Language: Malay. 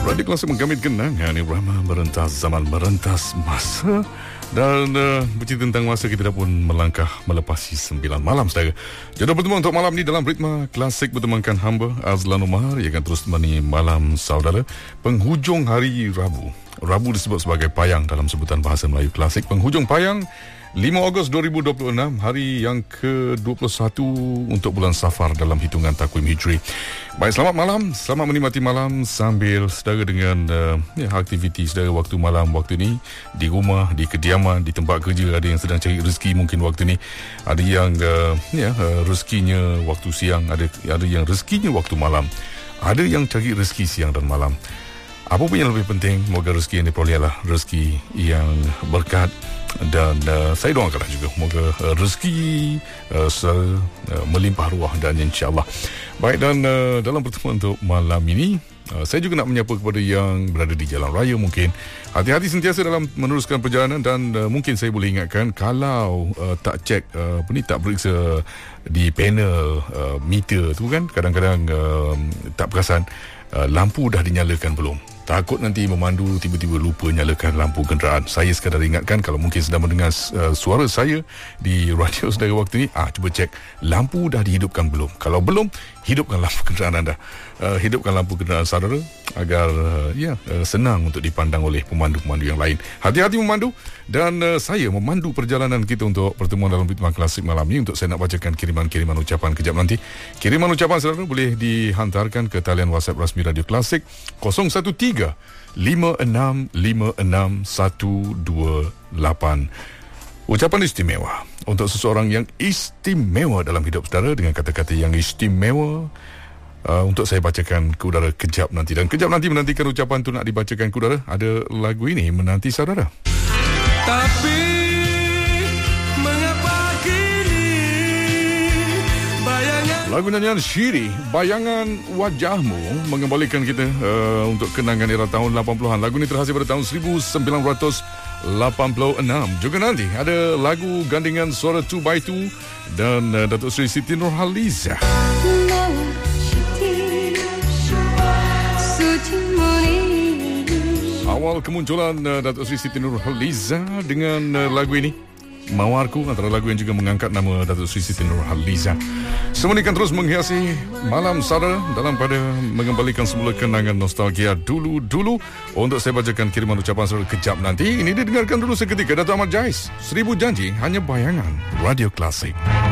Radio Klasik menggamit kenangan Irama merentas zaman, merentas masa. Dan bercerita tentang masa, kita dah pun melangkah melepasi 9 malam, saudara. Jodoh bertemu untuk malam ni dalam Ritma Klasik bertemankan hamba Azlan Umar. Ia akan terus menemani malam saudara penghujung hari Rabu. Rabu disebut sebagai payang dalam sebutan bahasa Melayu klasik. Penghujung payang 5 Ogos 2026, hari yang ke-21 untuk bulan Safar dalam hitungan takwim Hijri. Baik, selamat malam, selamat menikmati malam sambil saudara dengan aktiviti saudara waktu malam waktu ni, di rumah, di kediaman, di tempat kerja. Ada yang sedang cari rezeki mungkin waktu ni, ada yang rezekinya waktu siang, ada yang rezekinya waktu malam, ada yang cari rezeki siang dan malam. Apa pun yang lebih penting, moga rezeki yang diperoleh adalah rezeki yang berkat. Dan saya doakanlah juga moga rezeki melimpah ruah dan insyaAllah. Baik, dan dalam pertemuan untuk malam ini, saya juga nak menyapa kepada yang berada di jalan raya mungkin. Hati-hati sentiasa dalam meneruskan perjalanan. Dan mungkin saya boleh ingatkan, kalau tak cek tak periksa di panel meter tu kan, kadang-kadang tak perasan lampu dah dinyalakan belum. Takut nanti memandu tiba-tiba lupa nyalakan lampu kenderaan. Saya sekadar ingatkan, kalau mungkin sedang mendengar suara saya di radio saudara waktu ni, cuba cek lampu dah dihidupkan belum. Kalau belum, hidupkan lampu kenderaan anda. Hidupkan lampu kenderaan saudara agar senang untuk dipandang oleh pemandu-pemandu yang lain. Hati-hati memandu. Dan saya memandu perjalanan kita untuk pertemuan dalam Ritma Klasik malam ni. Untuk saya nak bacakan kiriman-kiriman ucapan kejap nanti. Kiriman ucapan saudara boleh dihantarkan ke talian WhatsApp rasmi Radio Klasik 013-5656-128. Ucapan istimewa untuk seseorang yang istimewa dalam hidup saudara, dengan kata-kata yang istimewa, untuk saya bacakan ke udara kejap nanti. Dan kejap nanti menantikan ucapan tu nak dibacakan ke udara, ada lagu ini menanti saudara. Tapi mengapa kini bayangan, lagu nyanyian Syiri, Bayangan Wajahmu, mengembalikan kita untuk kenangan era tahun 80-an. Lagu ini terhasil pada tahun 1986. Juga nanti ada lagu gandingan suara 2x2 dan Datuk Seri Siti Nurhaliza. Awal kemunculan Datuk Seri Siti Nurhaliza dengan lagu ini, Mawarku, antara lagu yang juga mengangkat nama Datuk Seri Siti Nurhaliza. Semua ini akan terus menghiasi malam saudara dalam pada mengembalikan semula kenangan nostalgia dulu-dulu. Untuk saya bacakan kiriman ucapan saudara kejap nanti. Ini didengarkan dulu seketika Datuk Ahmad Jais, 1000 Janji Hanya Bayangan, Radio Klasik.